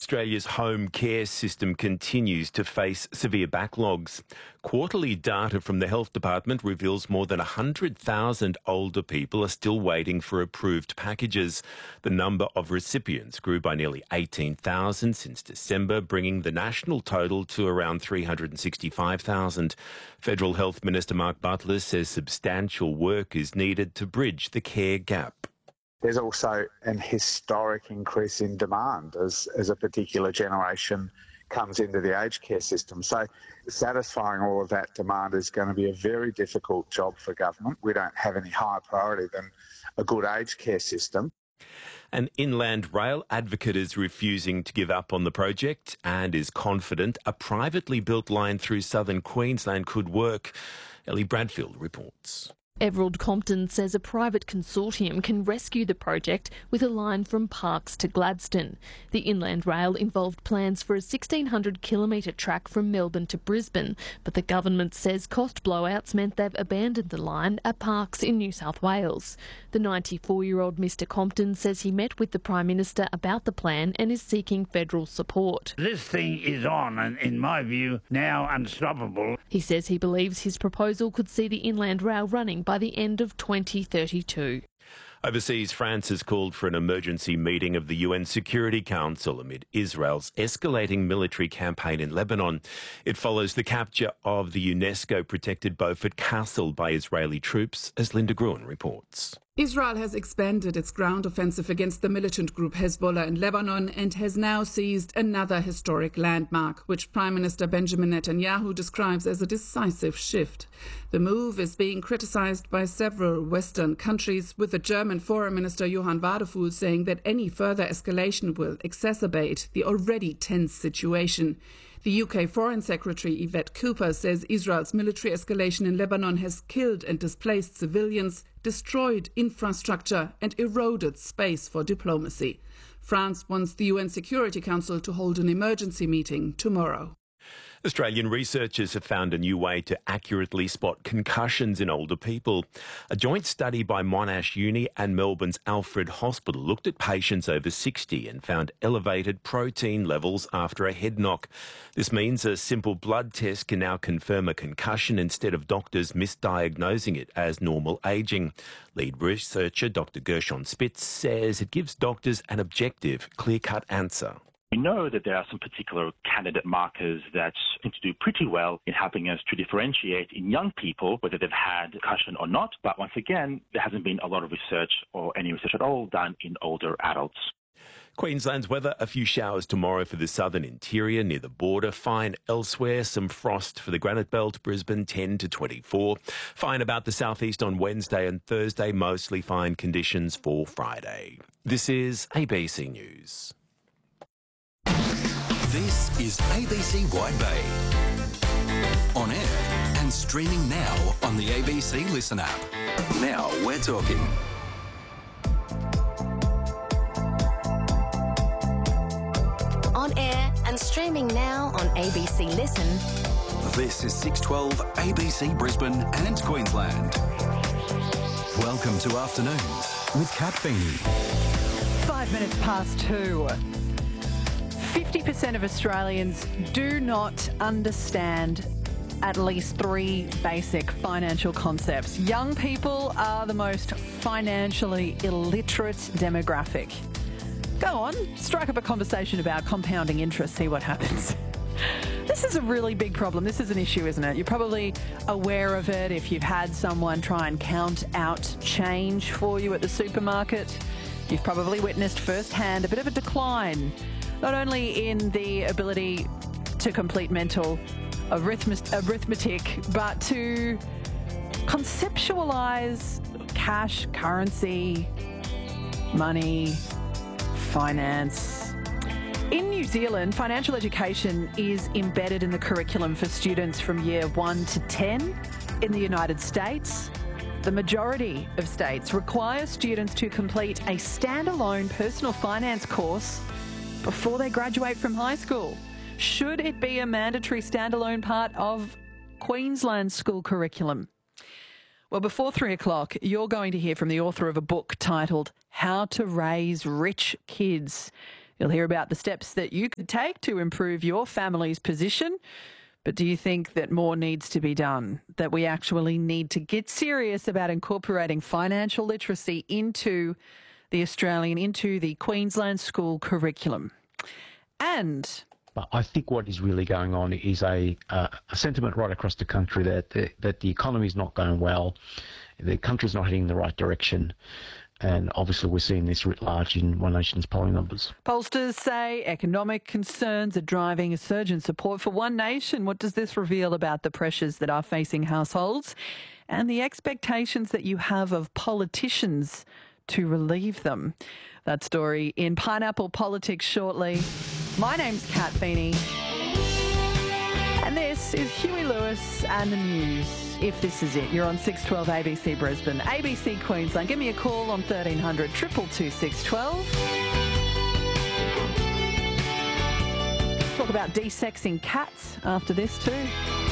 Australia's home care system continues to face severe backlogs. Quarterly data from the Health Department reveals more than 100,000 older people are still waiting for approved packages. The number of recipients grew by nearly 18,000 since December, bringing the national total to around 365,000. Federal Health Minister Mark Butler says substantial work is needed to bridge the care gap. There's also an historic increase in demand as a particular generation comes into the aged care system. So satisfying all of that demand is going to be a very difficult job for government. We don't have any higher priority than a good aged care system. An Inland Rail advocate is refusing to give up on the project and is confident a privately built line through southern Queensland could work. Ellie Bradfield reports. Everald Compton says a private consortium can rescue the project with a line from Parkes to Gladstone. The Inland Rail involved plans for a 1,600-kilometre track from Melbourne to Brisbane, but the government says cost blowouts meant they've abandoned the line at Parkes in New South Wales. The 94-year-old Mr Compton says he met with the Prime Minister about the plan and is seeking federal support. This thing is on and, in my view, now unstoppable. He says he believes his proposal could see the Inland Rail running by the end of 2032. Overseas, France has called for an emergency meeting of the UN Security Council amid Israel's escalating military campaign in Lebanon. It follows the capture of the UNESCO-protected Beaufort Castle by Israeli troops, as Linda Gruen reports. Israel has expanded its ground offensive against the militant group Hezbollah in Lebanon and has now seized another historic landmark, which Prime Minister Benjamin Netanyahu describes as a decisive shift. The move is being criticized by several Western countries, with the German Foreign Minister Johann Wadephul saying that any further escalation will exacerbate the already tense situation. The UK Foreign Secretary Yvette Cooper says Israel's military escalation in Lebanon has killed and displaced civilians, destroyed infrastructure and eroded space for diplomacy. France wants the UN Security Council to hold an emergency meeting tomorrow. Australian researchers have found a new way to accurately spot concussions in older people. A joint study by Monash Uni and Melbourne's Alfred Hospital looked at patients over 60 and found elevated protein levels after a head knock. This means a simple blood test can now confirm a concussion instead of doctors misdiagnosing it as normal ageing. Lead researcher Dr. Gershon Spitz says it gives doctors an objective, clear-cut answer. We know that there are some particular candidate markers that seem to do pretty well in helping us to differentiate in young people whether they've had concussion or not. But once again, there hasn't been a lot of research or any research at all done in older adults. Queensland's weather, a few showers tomorrow for the southern interior near the border. Fine elsewhere, some frost for the Granite Belt, Brisbane 10 to 24. Fine about the southeast on Wednesday and Thursday, mostly fine conditions for Friday. This is ABC News. This is ABC Wide Bay. On air and streaming now on the ABC Listen app. Now we're talking. On air and streaming now on ABC Listen. This is 612 ABC Brisbane and Queensland. Welcome to Afternoons with Kat Feeney. 5 minutes past 2. 50% of Australians do not understand at least 3 basic financial concepts. Young people are the most financially illiterate demographic. Go on, strike up a conversation about compounding interest, see what happens. This is a really big problem. This is an issue, isn't it? You're probably aware of it if you've had someone try and count out change for you at the supermarket. You've probably witnessed firsthand a bit of a decline, not only in the ability to complete mental arithmetic, but to conceptualise cash, currency, money, finance. In New Zealand, financial education is embedded in the curriculum for students from year 1 to 10. In the United States, the majority of states require students to complete a standalone personal finance course before they graduate from high school. Should it be a mandatory standalone part of Queensland's school curriculum? Well, before 3 o'clock, you're going to hear from the author of a book titled How to Raise Rich Kids. You'll hear about the steps that you could take to improve your family's position. But do you think that more needs to be done, that we actually need to get serious about incorporating financial literacy into the Queensland school curriculum? And I think what is really going on is a sentiment right across the country that the economy is not going well, the country's not heading in the right direction. And obviously we're seeing this writ large in One Nation's polling numbers. Pollsters say economic concerns are driving a surge in support for One Nation. What does this reveal about the pressures that are facing households and the expectations that you have of politicians to relieve them? That story in Pineapple Politics shortly. My name's Kat Feeney. And this is Huey Lewis and the news. If this is it, you're on 612 ABC Brisbane, ABC Queensland. Give me a call on 1300 222 612. Talk about desexing cats after this too.